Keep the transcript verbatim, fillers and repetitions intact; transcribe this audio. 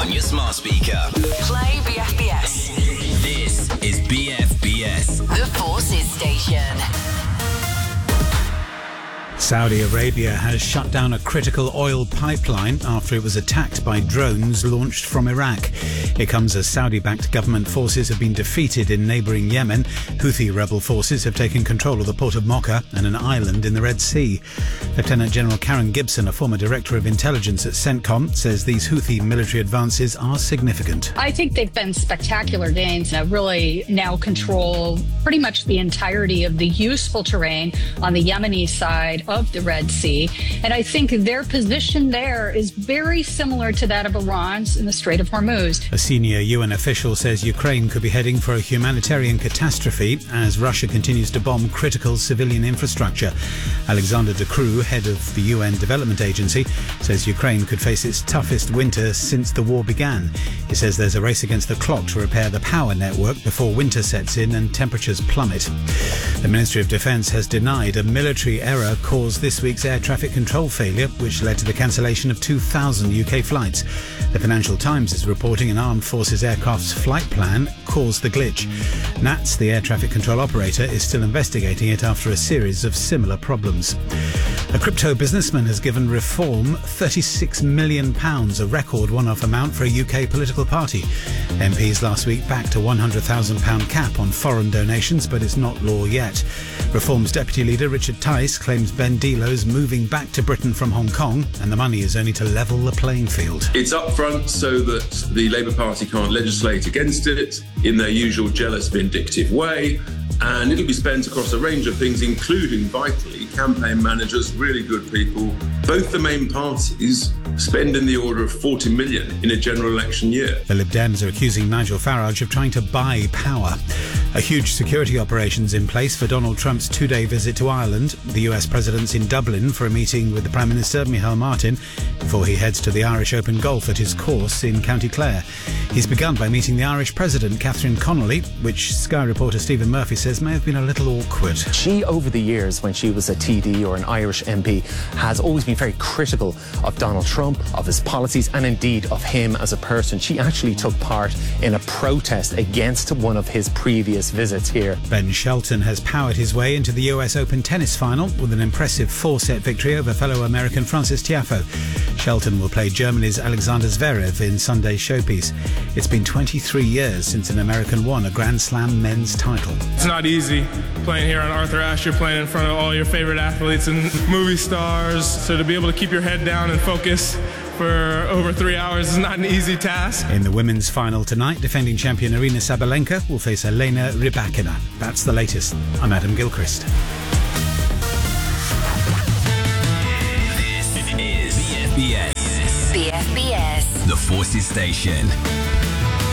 on your smart speaker. Play B F B S. This is B F B S, The Forces Station. Saudi Arabia has shut down a critical oil pipeline after it was attacked by drones launched from Iraq. It comes as Saudi-backed government forces have been defeated in neighbouring Yemen. Houthi rebel forces have taken control of the port of Mocha and an island in the Red Sea. Lieutenant General Karen Gibson, a former director of intelligence at CENTCOM, says these Houthi military advances are significant. I think they've been spectacular gains and really now control pretty much the entirety of the useful terrain on the Yemeni side of the Red Sea. And I think their position there is very similar to that of Iran's in the Strait of Hormuz. A senior U N official says Ukraine could be heading for a humanitarian catastrophe as Russia continues to bomb critical civilian infrastructure. Alexander De Croo, head of the U N Development Agency, says Ukraine could face its toughest winter since the war began. He says there's a race against the clock to repair the power network before winter sets in and temperatures plummet. The Ministry of Defence has denied a military error caused this week's air traffic control failure, which led to the cancellation of two thousand U K flights. The Financial Times is reporting an Armed Forces aircraft's flight plan caused the glitch. NATS, the air traffic control operator, is still investigating it after a series of similar problems. A crypto businessman has given Reform thirty-six million pounds, a record one-off amount for a U K political party. M Ps last week backed a one hundred thousand pounds cap on foreign donations, but it's not law yet. Reform's deputy leader, Richard Tice, claims Ben Delo's moving back to Britain from Hong Kong, and the money is only to level the playing field. It's up front so that the Labour Party can't legislate against it in their usual jealous, vindictive way. And it'll be spent across a range of things, including, vitally, campaign managers, really good people. Both the main parties spend in the order of forty million in a general election year. The Lib Dems are accusing Nigel Farage of trying to buy power. A huge security operation's in place for Donald Trump's two-day visit to Ireland. The U S president's in Dublin for a meeting with the Prime Minister, Micheál Martin, before he heads to the Irish Open Golf at his course in County Clare. He's begun by meeting the Irish President, Catherine Connolly, which Sky reporter Stephen Murphy says may have been a little awkward. She, over the years, when she was a T D or an Irish M P, has always been very critical of Donald Trump, of his policies, and indeed of him as a person. She actually took part in a protest against one of his previous visits here. Ben Shelton has powered his way into the U S Open tennis final with an impressive four-set victory over fellow American Francis Tiafoe. Shelton will play Germany's Alexander Zverev in Sunday's showpiece. It's been twenty-three years since an American won a Grand Slam men's title. It's not easy playing here on Arthur Ashe. You're playing in front of all your favorite athletes and movie stars. So to be able to keep your head down and focus for over three hours is not an easy task. In the women's final tonight, defending champion Aryna Sabalenka will face Elena Rybakina. That's the latest. I'm Adam Gilchrist. This is B F B S. B F B S. The Forces Station.